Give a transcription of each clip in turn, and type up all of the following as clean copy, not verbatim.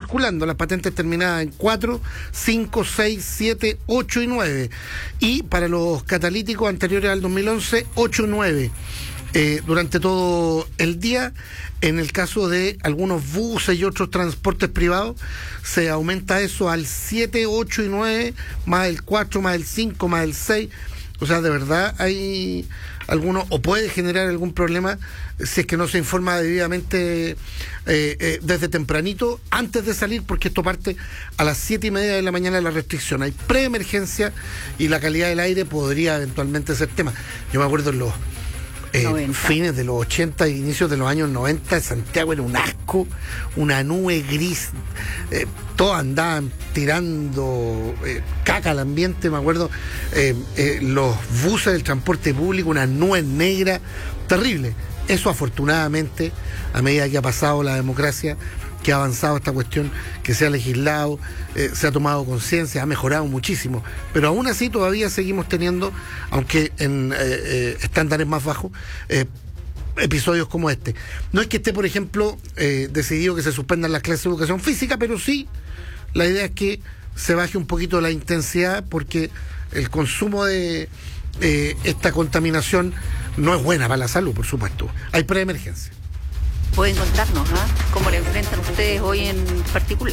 circulando, las patentes terminadas en 4, 5, 6, 7, 8 y 9. Y para los catalíticos anteriores al 2011, 8 y 9. Durante todo el día. En el caso de algunos buses y otros transportes privados, se aumenta eso al 7, 8 y 9, más el 4, más el 5, más el 6. O sea, de verdad hay algunos, o puede generar algún problema si es que no se informa debidamente desde tempranito, antes de salir, porque esto parte a las 7:30 de la mañana la restricción. Hay preemergencia y la calidad del aire podría eventualmente ser tema. Yo me acuerdo en los fines de los 80 e inicios de los años 90, Santiago era un asco, una nube gris, todos andaban tirando caca al ambiente, me acuerdo, los buses del transporte público, una nube negra, terrible. Eso afortunadamente, a medida que ha pasado la democracia, que ha avanzado esta cuestión, que se ha legislado, se ha tomado conciencia, ha mejorado muchísimo, pero aún así todavía seguimos teniendo, aunque en estándares más bajos, episodios como este. No es que esté, por ejemplo, decidido que se suspendan las clases de educación física, pero sí, la idea es que se baje un poquito la intensidad, porque el consumo de esta contaminación no es buena para la salud, por supuesto. Hay preemergencia. Pueden contarnos cómo le enfrentan ustedes hoy en particular.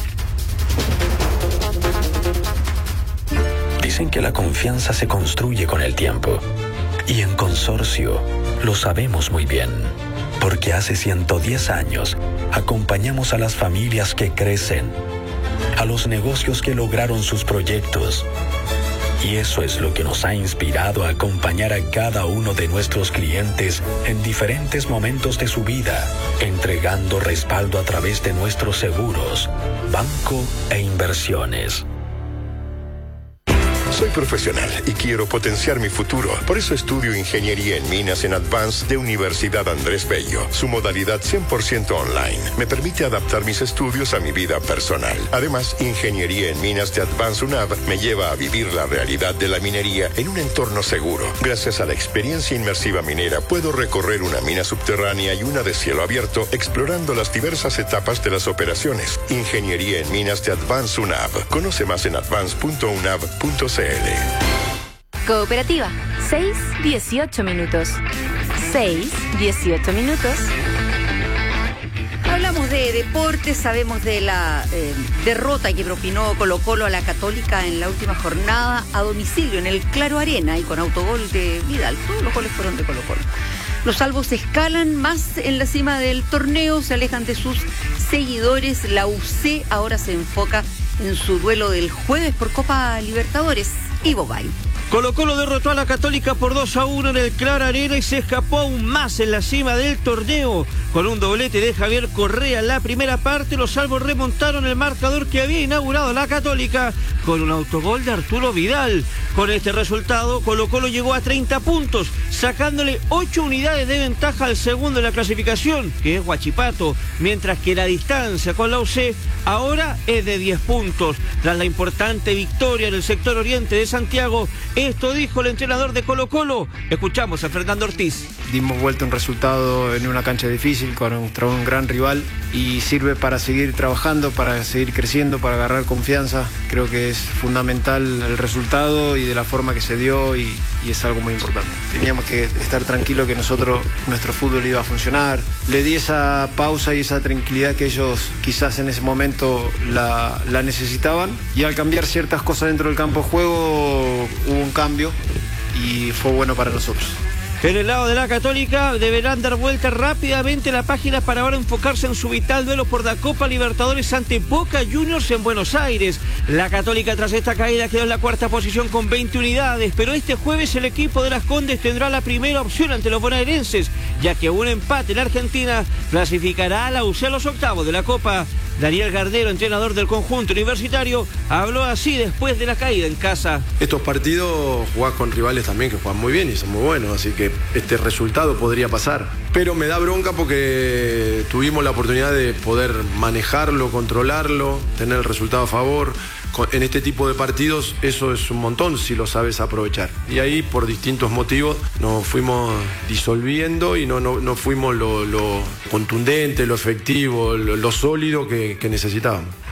Dicen que la confianza se construye con el tiempo. Y en Consorcio lo sabemos muy bien. Porque hace 110 años acompañamos a las familias que crecen, a los negocios que lograron sus proyectos. Y eso es lo que nos ha inspirado a acompañar a cada uno de nuestros clientes en diferentes momentos de su vida, entregando respaldo a través de nuestros seguros, banco e inversiones. Soy profesional y quiero potenciar mi futuro. Por eso estudio Ingeniería en Minas en Advance de Universidad Andrés Bello. Su modalidad 100% online me permite adaptar mis estudios a mi vida personal. Además, Ingeniería en Minas de Advance UNAV me lleva a vivir la realidad de la minería en un entorno seguro. Gracias a la experiencia inmersiva minera, puedo recorrer una mina subterránea y una de cielo abierto, explorando las diversas etapas de las operaciones. Ingeniería en Minas de Advance UNAV. Conoce más en advance.unav.cl. Cooperativa, 6:18 minutos. 6:18 minutos. Hablamos de deportes, sabemos de la derrota que propinó Colo-Colo a la Católica en la última jornada a domicilio en el Claro Arena y con autogol de Vidal. Todos los goles fueron de Colo-Colo. Los salvos escalan más en la cima del torneo, se alejan de sus seguidores. La UC ahora se enfoca en su duelo del jueves por Copa Libertadores. Ivo Bay. Colo-Colo derrotó a la Católica por 2-1 en el Claro Arena y se escapó aún más en la cima del torneo. Con un doblete de Javier Correa en la primera parte, los salvos remontaron el marcador que había inaugurado la Católica con un autogol de Arturo Vidal. Con este resultado, Colo-Colo llegó a 30 puntos, sacándole 8 unidades de ventaja al segundo en la clasificación, que es Huachipato, mientras que la distancia con la UC ahora es de 10 puntos. Tras la importante victoria en el sector oriente de Santiago, esto dijo el entrenador de Colo-Colo. Escuchamos a Fernando Ortiz. Dimos vuelta un resultado en una cancha difícil contra un gran rival y sirve para seguir trabajando, para seguir creciendo, para agarrar confianza. Creo que es fundamental el resultado y de la forma que se dio y es algo muy importante. Teníamos que estar tranquilos que nuestro fútbol iba a funcionar. Le di esa pausa y esa tranquilidad que ellos quizás en ese momento la necesitaban, y al cambiar ciertas cosas dentro del campo de juego hubo un cambio y fue bueno para nosotros. En el lado de la Católica deberán dar vuelta rápidamente la página para ahora enfocarse en su vital duelo por la Copa Libertadores ante Boca Juniors en Buenos Aires. La Católica tras esta caída quedó en la cuarta posición con 20 unidades, pero este jueves el equipo de Las Condes tendrá la primera opción ante los bonaerenses, ya que un empate en Argentina clasificará a la UC a los octavos de la Copa. Daniel Gardero, entrenador del conjunto universitario, habló así después de la caída en casa. Estos partidos jugás con rivales también que juegan muy bien y son muy buenos, así que este resultado podría pasar. Pero me da bronca porque tuvimos la oportunidad de poder manejarlo, controlarlo, tener el resultado a favor. En este tipo de partidos eso es un montón si lo sabes aprovechar. Y ahí por distintos motivos nos fuimos disolviendo y no fuimos lo contundente, lo efectivo, lo sólido que necesitábamos.